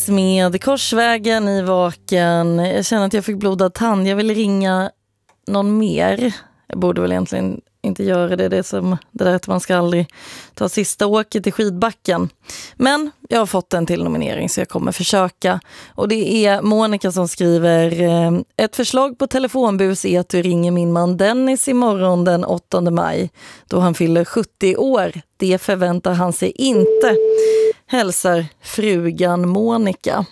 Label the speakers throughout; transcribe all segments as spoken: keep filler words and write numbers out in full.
Speaker 1: Dennis med Korsvägen i Vaken. Jag känner att jag fick blodad tand. Jag vill ringa någon mer. Jag borde väl egentligen inte göra det. Det är som det där att man ska aldrig ta sista åket till skidbacken. Men jag har fått en till nominering så jag kommer försöka. Och det är Monica som skriver: ett förslag på telefonbus är att du ringer min man Dennis imorgon den åttonde maj då han fyller sjuttio år. Det förväntar han sig inte. Hälsar frugan Monica.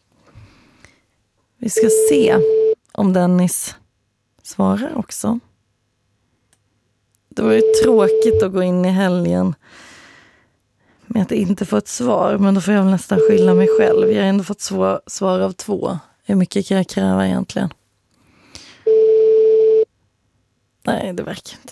Speaker 1: Vi ska se om Dennis svarar också. Det var ju tråkigt att gå in i helgen med att inte få ett svar. Men då får jag nästan skylla mig själv. Jag har ändå fått svar, svar av två. Hur mycket kan jag kräva egentligen? Nej, det verkar inte.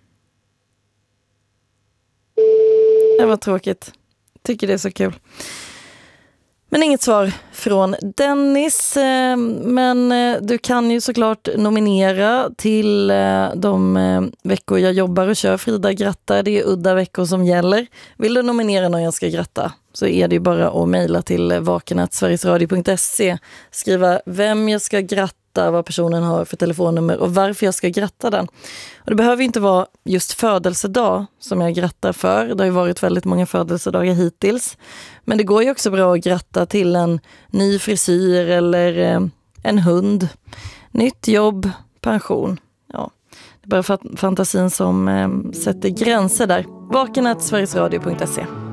Speaker 1: Det var tråkigt. Tycker det är så kul. Men inget svar från Dennis. Men du kan ju såklart nominera till de veckor jag jobbar och kör Frida grattar. Det är udda veckor som gäller. Vill du nominera någon jag ska gratta så är det ju bara att mejla till vaken snabel-a sverigesradio punkt se. Skriva vem jag ska gratta, vad personen har för telefonnummer och varför jag ska gratta den. Och det behöver inte vara just födelsedag som jag grattar för. Det har ju varit väldigt många födelsedagar hittills. Men det går ju också bra att gratta till en ny frisyr eller eh, en hund. Nytt jobb, pension. Ja, det är bara fantasin som eh, sätter gränser där. vaken snabel-a sverigesradio punkt se.